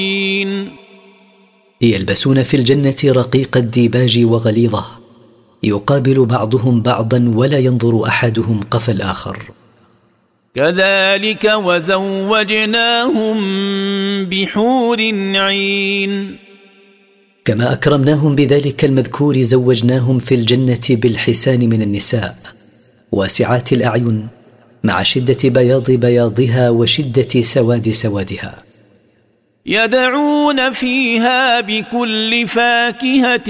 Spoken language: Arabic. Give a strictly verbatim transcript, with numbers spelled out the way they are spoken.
يلبسون في الجنة رقيق الديباج وغليظه، يقابل بعضهم بعضا ولا ينظر أحدهم قفا الآخر. كذلك وزوجناهم بحور عين. كما أكرمناهم بذلك المذكور زوجناهم في الجنة بالحسان من النساء، واسعات الأعين مع شدة بياض بياضها وشدة سواد سوادها. يدعون فيها بكل فاكهة